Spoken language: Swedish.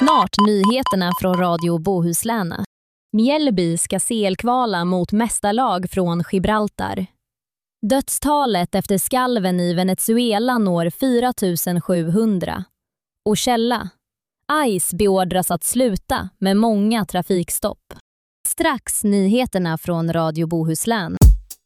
Snart nyheterna från Radio Bohuslän. Mjällby ska CL-kvala mot mästarlag från Gibraltar. Dödstalet efter skalven i Venezuela når 4700. Och källa. ICE beordras att sluta med många trafikstopp. Strax nyheterna från Radio Bohuslän.